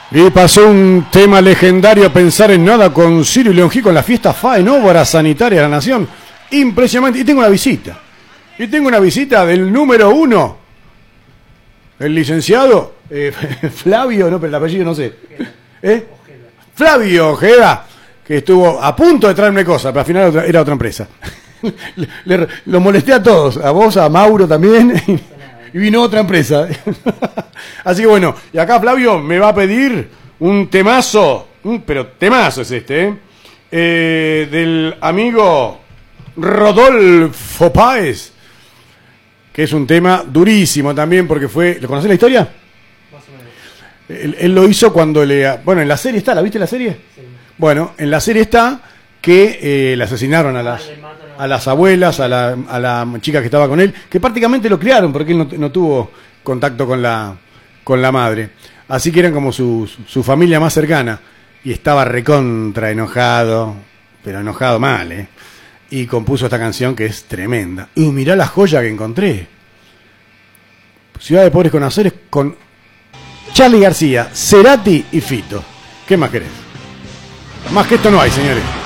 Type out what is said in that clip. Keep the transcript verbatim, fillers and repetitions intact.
Y pasó un tema legendario, Pensar en Nada, con Ciro y León con la fiesta F A E en Obra Sanitaria de la Nación. Impresionante. Y tengo una visita. Y tengo una visita del número uno. El licenciado eh, Flavio, no, pero el apellido no sé. ¿Eh? Flavio Ojeda, que estuvo a punto de traerme cosas, pero al final era otra, era otra empresa. le, le, lo molesté a todos, a vos, a Mauro también. Y vino otra empresa. Así que bueno, y acá Flavio me va a pedir un temazo, un, pero temazo es este, ¿eh? Eh, del amigo Rodolfo Páez, que es un tema durísimo también, porque fue... ¿Lo conocés la historia? Más o menos. Él, él lo hizo cuando le... Bueno, en la serie está, ¿la viste la serie? Sí. Bueno, en la serie está que eh, le asesinaron a las... a las abuelas, a la, a la chica que estaba con él, que prácticamente lo criaron porque él no, no tuvo contacto con la, con la madre. Así que eran como su, su, su familia más cercana. Y estaba recontra enojado, pero enojado mal, ¿eh? Y compuso esta canción que es tremenda. Y mirá la joya que encontré. Ciudad de Pobres Conoceres con Charly García, Cerati y Fito. ¿Qué más querés? Más que esto no hay, señores.